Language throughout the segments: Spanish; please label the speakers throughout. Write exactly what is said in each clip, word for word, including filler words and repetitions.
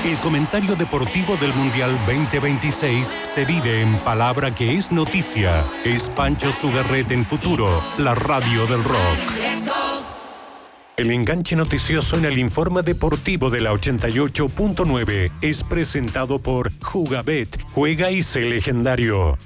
Speaker 1: El comentario deportivo del Mundial veinte veintiséis se vive en palabra que es noticia. Es Pancho Sugarret en Futuro, la radio del rock. El enganche noticioso en el informe deportivo de la ochenta y ocho punto nueve es presentado por Jugabet. Juega y sé legendario.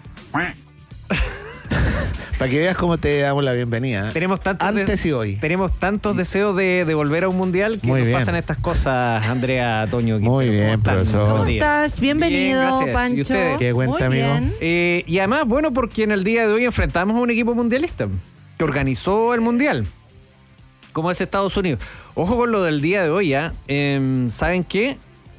Speaker 2: Para que veas cómo te damos la bienvenida.
Speaker 3: Tenemos tantos
Speaker 2: Antes
Speaker 3: de,
Speaker 2: y hoy.
Speaker 3: Tenemos tantos deseos de, de volver a un mundial que
Speaker 2: Muy
Speaker 3: nos
Speaker 2: bien.
Speaker 3: pasan estas cosas, Andrea, Toño.
Speaker 2: Muy
Speaker 3: Quintero.
Speaker 2: bien,
Speaker 3: ¿Cómo están?
Speaker 2: profesor.
Speaker 3: Buenos
Speaker 4: ¿Cómo
Speaker 3: días.
Speaker 4: estás? Bienvenido,
Speaker 3: Bien, gracias.
Speaker 4: Pancho.
Speaker 3: ¿Y ustedes?
Speaker 2: ¿Qué cuenta,
Speaker 4: Muy
Speaker 2: amigo?
Speaker 4: bien.
Speaker 3: Eh, y además, bueno, porque en el día de hoy enfrentamos a un equipo mundialista que organizó el mundial, como es Estados Unidos. Ojo con lo del día de hoy, ¿ya? Eh, ¿Saben qué?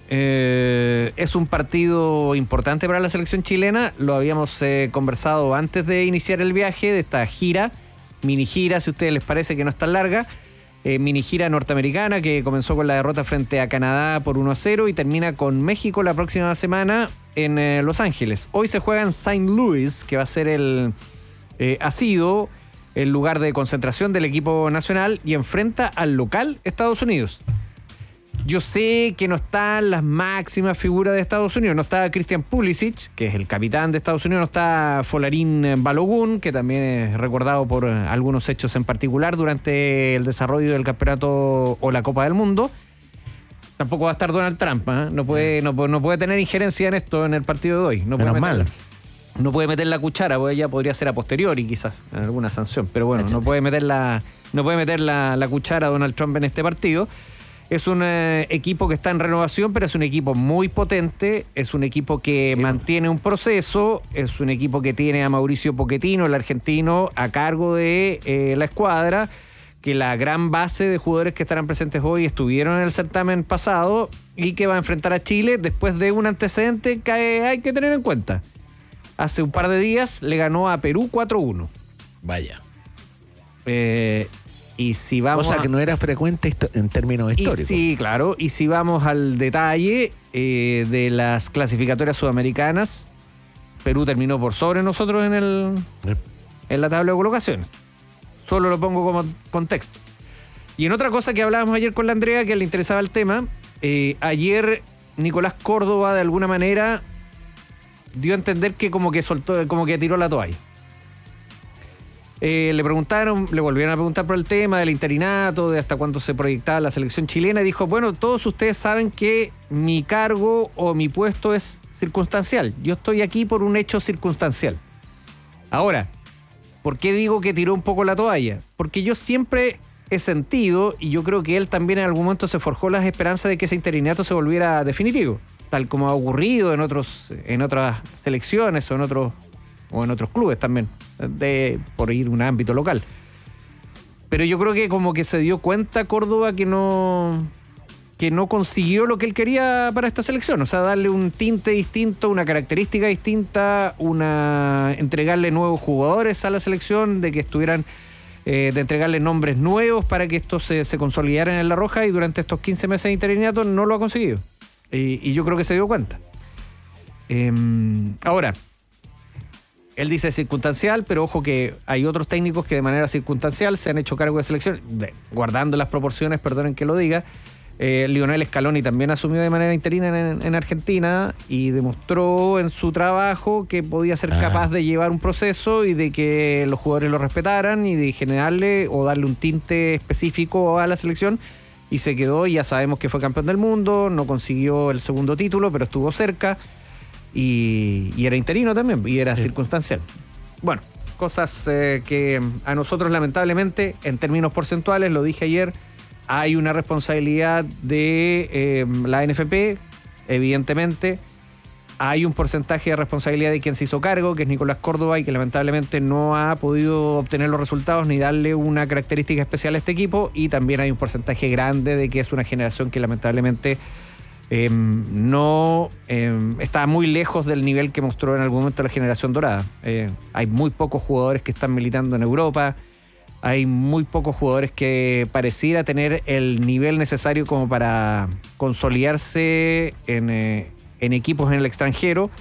Speaker 3: Eh, es un partido importante para la selección chilena. Lo habíamos eh, conversado antes de iniciar el viaje de esta gira, mini gira, si a ustedes les parece que no es tan larga. Eh, mini gira norteamericana que comenzó con la derrota frente a Canadá por uno a cero y termina con México la próxima semana en eh, Los Ángeles. Hoy se juega en Saint Louis, que va a ser el eh, ha sido el lugar de concentración del equipo nacional, y enfrenta al local Estados Unidos. Yo sé que no están las máximas figuras de Estados Unidos. No está Christian Pulisic, que es el capitán de Estados Unidos. No está Folarín Balogun, que también es recordado por algunos hechos en particular durante el desarrollo del campeonato o la Copa del Mundo. Tampoco va a estar Donald Trump, ¿eh? No puede, no, no puede tener injerencia en esto en el partido de hoy. No puede
Speaker 2: Menos
Speaker 3: meter,
Speaker 2: mal.
Speaker 3: No puede meter la cuchara, porque ella podría ser a posteriori quizás en alguna sanción. Pero bueno, no puede meter la, no puede meter la, la cuchara Donald Trump en este partido. Es un eh, equipo que está en renovación, pero es un equipo muy potente, es un equipo que mantiene un proceso, es un equipo que tiene a Mauricio Pochettino, el argentino, a cargo de eh, la escuadra, que la gran base de jugadores que estarán presentes hoy estuvieron en el certamen pasado y que va a enfrentar a Chile después de un antecedente que hay que tener en cuenta. Hace un par de días le ganó a Perú cuatro uno.
Speaker 2: Vaya.
Speaker 3: Eh... Y si vamos
Speaker 2: O sea,
Speaker 3: a...
Speaker 2: que no era frecuente en términos históricos.
Speaker 3: Y sí, claro. Y si vamos al detalle eh, de las clasificatorias sudamericanas, Perú terminó por sobre nosotros en, el, en la tabla de colocaciones. Solo lo pongo como contexto. Y en otra cosa que hablábamos ayer con la Andrea, que le interesaba el tema, eh, ayer Nicolás Córdoba de alguna manera dio a entender que como que soltó, como que tiró la toalla. Eh, le preguntaron, le volvieron a preguntar por el tema del interinato, de hasta cuándo se proyectaba la selección chilena, y dijo, bueno, todos ustedes saben que mi cargo o mi puesto es circunstancial. Yo estoy aquí por un hecho circunstancial. Ahora, ¿por qué digo que tiró un poco la toalla? Porque yo siempre he sentido, y yo creo que él también en algún momento se forjó las esperanzas de que ese interinato se volviera definitivo, tal como ha ocurrido en otros, en otras selecciones o en otros, o en otros clubes también, de, por ir a un ámbito local. Pero yo creo que como que se dio cuenta Córdoba que no, que no consiguió lo que él quería para esta selección. O sea, darle un tinte distinto, una característica distinta, una entregarle nuevos jugadores a la selección, de que estuvieran, eh, de entregarle nombres nuevos para que esto se, se consolidara en La Roja, y durante estos quince meses de interinato no lo ha conseguido. Y, y yo creo que se dio cuenta. Eh, ahora... Él dice circunstancial, pero ojo que hay otros técnicos que de manera circunstancial se han hecho cargo de selección, de, guardando las proporciones, perdonen que lo diga. Eh, Lionel Scaloni también asumió de manera interina en, en Argentina y demostró en su trabajo que podía ser capaz de llevar un proceso y de que los jugadores lo respetaran y de generarle o darle un tinte específico a la selección. Y se quedó, y ya sabemos que fue campeón del mundo, no consiguió el segundo título, pero estuvo cerca. Y, y era interino también, y era sí. circunstancial. Bueno, cosas eh, que a nosotros lamentablemente, en términos porcentuales, lo dije ayer, hay una responsabilidad de eh, la N F P, evidentemente. Hay un porcentaje de responsabilidad de quien se hizo cargo, que es Nicolás Córdoba, y que lamentablemente no ha podido obtener los resultados ni darle una característica especial a este equipo. Y también hay un porcentaje grande de que es una generación que lamentablemente... Eh, no eh, está muy lejos del nivel que mostró en algún momento la generación dorada. Eh, hay muy pocos jugadores que están militando en Europa, hay muy pocos jugadores que pareciera tener el nivel necesario como para consolidarse en, eh, en equipos en el extranjero,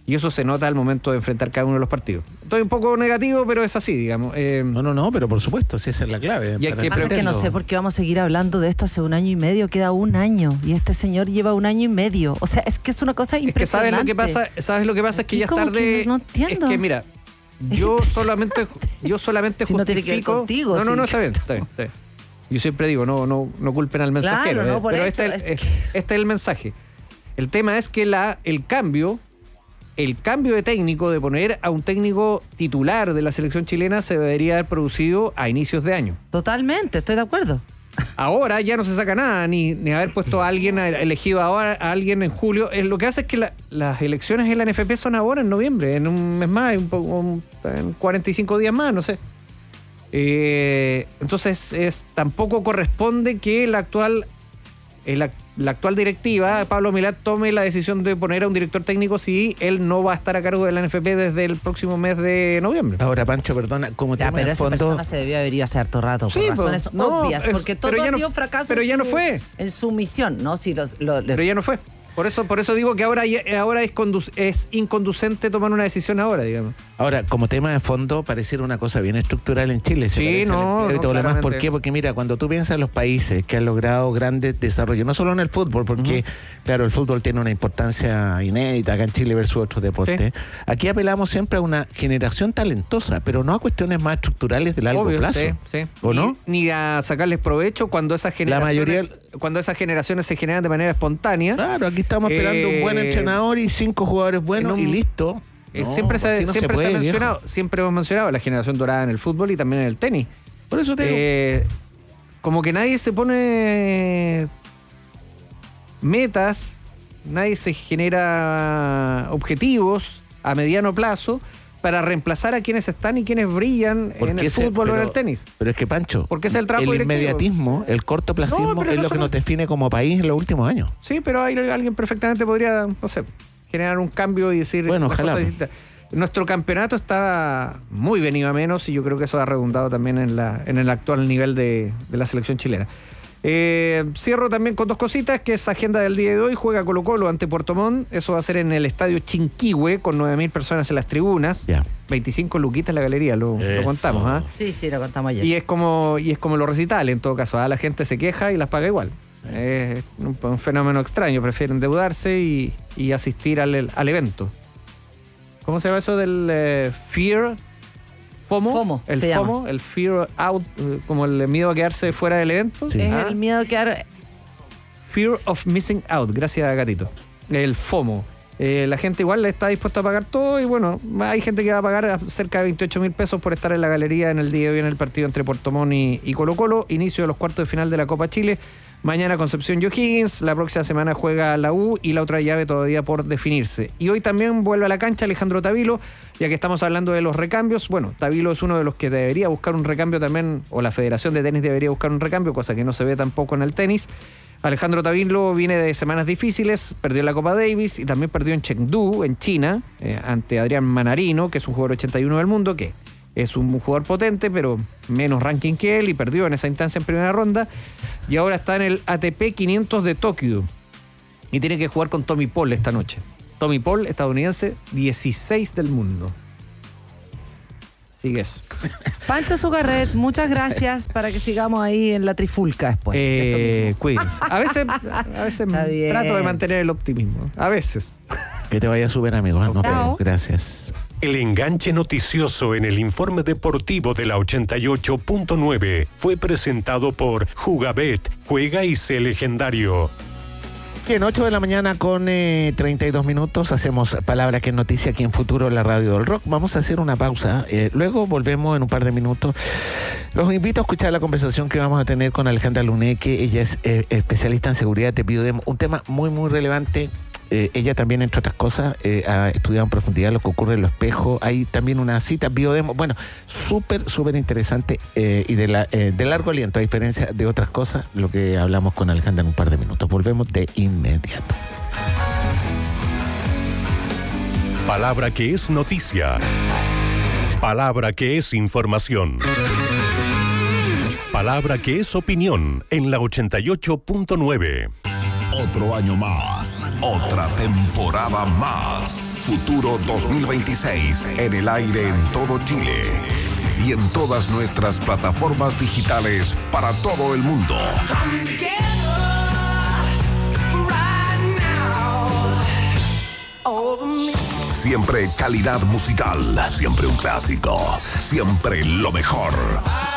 Speaker 3: Y eso se nota al momento de enfrentar cada uno de los partidos. Estoy un poco negativo, pero es así, digamos. Eh,
Speaker 2: No, no, no, pero por supuesto, sí, esa es la clave.
Speaker 3: Y hay
Speaker 2: para
Speaker 3: que
Speaker 4: Pasa que no
Speaker 2: entenderlo.
Speaker 4: sé por qué vamos a seguir hablando de esto hace un año y medio, queda un año y este señor lleva un año y medio. O sea, es que es una cosa
Speaker 3: es que sabes
Speaker 4: impresionante.
Speaker 3: lo que pasa, sabes lo que pasa es que
Speaker 4: Aquí
Speaker 3: ya es
Speaker 4: como
Speaker 3: tarde.
Speaker 4: que no- no entiendo.
Speaker 3: Es que mira, yo solamente, yo solamente
Speaker 4: Si no tiene que ver
Speaker 3: justifico.
Speaker 4: contigo,
Speaker 3: no, no,
Speaker 4: sí.
Speaker 3: no, está bien, está bien, está bien. Yo siempre digo, no, no, no culpen al mensajero.
Speaker 4: Claro, no,
Speaker 3: eh,
Speaker 4: por
Speaker 3: pero
Speaker 4: eso,
Speaker 3: este, es el,
Speaker 4: es
Speaker 3: es- este es el mensaje. El tema es que la, el cambio, el cambio de técnico, de poner a un técnico titular de la selección chilena, se debería haber producido a inicios de año.
Speaker 4: Totalmente, estoy de acuerdo.
Speaker 3: Ahora ya no se saca nada, ni, ni haber puesto a alguien, a- elegido ahora a alguien en julio. Eh, lo que hace es que la- las elecciones en la N F P son ahora, en noviembre, en un mes más, un, po- un- en cuarenta y cinco días más, no sé. Eh, entonces, es, tampoco corresponde que la actual, eh, la, la actual directiva, Pablo Milad, tome la decisión de poner a un director técnico si él no va a estar a cargo de la N F P desde el próximo mes de noviembre.
Speaker 2: Ahora, Pancho, perdona, como
Speaker 4: Ya,
Speaker 2: tema
Speaker 4: pero
Speaker 2: de
Speaker 4: esa
Speaker 2: fondo...
Speaker 4: persona se debió haber ido hace harto rato, por
Speaker 3: Sí,
Speaker 4: razones
Speaker 3: pues, no,
Speaker 4: obvias,
Speaker 3: es-
Speaker 4: porque todo
Speaker 3: pero ya
Speaker 4: ha
Speaker 3: no-
Speaker 4: sido un fracaso
Speaker 3: pero
Speaker 4: en
Speaker 3: ya no
Speaker 4: su-
Speaker 3: fue.
Speaker 4: en su misión, ¿no? Si los, lo- le-
Speaker 3: Pero ya no fue. Por eso, por eso digo que ahora, ya- ahora es, condu- es inconducente tomar una decisión ahora, digamos.
Speaker 2: Ahora, como tema de fondo, pareciera una cosa bien estructural en Chile. se
Speaker 3: Sí,
Speaker 2: parece al
Speaker 3: no,
Speaker 2: empleo y
Speaker 3: no,
Speaker 2: todo lo demás. ¿Por
Speaker 3: claramente.
Speaker 2: qué? Porque mira, cuando tú piensas en los países que han logrado grandes desarrollos, no solo en el fútbol, porque, claro, el fútbol tiene una importancia inédita acá en Chile versus otros deportes. Aquí apelamos siempre a una generación talentosa, pero no a cuestiones más estructurales de largo
Speaker 3: Obvio,
Speaker 2: plazo.
Speaker 3: sí, sí.
Speaker 2: ¿O
Speaker 3: Ni-
Speaker 2: no?
Speaker 3: Ni a sacarles provecho cuando esas generaciones,
Speaker 2: mayoría-
Speaker 3: cuando esas generaciones se generan de manera espontánea.
Speaker 2: Claro, aquí estamos esperando
Speaker 3: Eh,
Speaker 2: un buen entrenador y cinco jugadores buenos
Speaker 3: en un-
Speaker 2: y listo.
Speaker 3: Eh,
Speaker 2: No,
Speaker 3: siempre se,
Speaker 2: así no
Speaker 3: siempre se
Speaker 2: puede,
Speaker 3: ha
Speaker 2: viejo.
Speaker 3: mencionado, siempre hemos mencionado la generación dorada en el fútbol y también en el tenis.
Speaker 2: Por eso te digo.
Speaker 3: Eh, como que nadie se pone metas, nadie se genera objetivos a mediano plazo para reemplazar a quienes están y quienes brillan
Speaker 2: ¿Por
Speaker 3: en
Speaker 2: qué
Speaker 3: el
Speaker 2: se-
Speaker 3: fútbol o en
Speaker 2: pero-
Speaker 3: el tenis.
Speaker 2: Pero es que, Pancho,
Speaker 3: Porque es el trabajo
Speaker 2: el
Speaker 3: directivo.
Speaker 2: inmediatismo, el cortoplacismo
Speaker 3: No, pero
Speaker 2: es
Speaker 3: no
Speaker 2: lo que
Speaker 3: solo-
Speaker 2: nos define como país en los últimos años.
Speaker 3: Sí, pero hay, alguien perfectamente podría, no sé, generar un cambio y decir
Speaker 2: Bueno,
Speaker 3: las
Speaker 2: ojalá.
Speaker 3: cosas distintas. Nuestro campeonato está muy venido a menos y yo creo que eso ha redundado también en, la, en el actual nivel de, de la selección chilena. Eh, cierro también con dos cositas, que es agenda del día de hoy. Juega Colo Colo ante Puerto Montt. Eso va a ser en el estadio Chinquihue, con nueve mil personas en las tribunas.
Speaker 2: Ya.
Speaker 3: veinticinco luquitas en la galería, lo, lo
Speaker 2: Eso.
Speaker 3: contamos. ¿Ah?
Speaker 4: Sí, sí, lo contamos ayer.
Speaker 3: Y es como y es como los recitales, en todo caso. ¿ah? La gente se queja y las paga igual. Es un, un fenómeno extraño. Prefieren endeudarse y, y asistir al, al evento. ¿Cómo se llama eso del eh, fear? FOMO.
Speaker 4: FOMO,
Speaker 3: El
Speaker 4: se
Speaker 3: FOMO, el fear out, eh, como el miedo a quedarse fuera del evento.
Speaker 2: Sí.
Speaker 4: Es
Speaker 3: Ah,
Speaker 4: el miedo a quedar...
Speaker 3: Fear of missing out. Gracias, Gatito. El FOMO. Eh, la gente igual está dispuesta a pagar todo y bueno, hay gente que va a pagar cerca de veintiocho mil pesos por estar en la galería en el día de hoy en el partido entre Puerto Montt y, y Colo Colo. Inicio de los cuartos de final de la Copa Chile. Mañana Concepción y O'Higgins. La próxima semana juega la U y la otra llave todavía por definirse. Y hoy también vuelve a la cancha Alejandro Tavilo, ya que estamos hablando de los recambios. Bueno, Tavilo es uno de los que debería buscar un recambio también, o la Federación de Tenis debería buscar un recambio, cosa que no se ve tampoco en el tenis. Alejandro Tavilo viene de semanas difíciles, perdió en la Copa Davis y también perdió en Chengdu, en China, eh, ante Adrián Manarino, que es un jugador ochenta y uno del mundo, que es un jugador potente, pero menos ranking que él, y perdió en esa instancia en primera ronda. Y ahora está en el A T P quinientos de Tokio y tiene que jugar con Tommy Paul esta noche. Tommy Paul, estadounidense, dieciséis del mundo. Sigue eso.
Speaker 4: Pancho Zugarret, muchas gracias para que sigamos ahí en la trifulca después.
Speaker 3: Eh,
Speaker 4: Esto
Speaker 3: cuídense. A veces, a veces
Speaker 4: Está bien.
Speaker 3: trato de mantener el optimismo. A veces.
Speaker 2: Que te vaya súper, amigo. ¿eh? No,
Speaker 4: Chao.
Speaker 2: gracias.
Speaker 1: El enganche noticioso en el informe deportivo de la ochenta y ocho punto nueve fue presentado por Jugabet. Juega y sé legendario.
Speaker 2: Bien, ocho de la mañana con eh, treinta y dos minutos. Hacemos Palabra que es noticia aquí en Futuro, la radio del rock. Vamos a hacer una pausa. Eh, luego volvemos en un par de minutos. Los invito a escuchar la conversación que vamos a tener con Alejandra Luneque. Ella es eh, especialista en seguridad de biodemo. Un tema muy, muy relevante. Eh, ella también, entre otras cosas, eh, ha estudiado en profundidad lo que ocurre en los espejos. Hay también una cita biodemo. Bueno, súper, súper interesante eh, y de, la, eh, de largo aliento, a diferencia de otras cosas, lo que hablamos con Alejandra en un par de minutos. Volvemos de inmediato.
Speaker 1: Palabra que es noticia. Palabra que es información. Palabra que es opinión en la ochenta y ocho punto nueve.
Speaker 5: Otro año más, otra temporada más. Futuro dos mil veintiséis en el aire en todo Chile y en todas nuestras plataformas digitales para todo el mundo. Siempre calidad musical, siempre un clásico, siempre lo mejor.